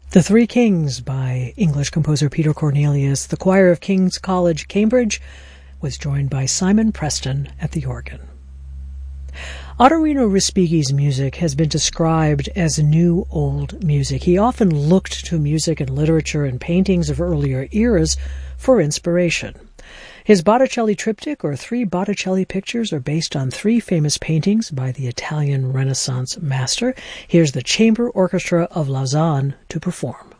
The Three Kings by English composer Peter Cornelius. The choir of King's College, Cambridge, was joined by Simon Preston at the organ. Ottorino Respighi's music has been described as new old music. He often looked to music and literature and paintings of earlier eras for inspiration. His Botticelli triptych, or 3 Botticelli pictures, are based on 3 famous paintings by the Italian Renaissance master. Here's the Chamber Orchestra of Lausanne to perform.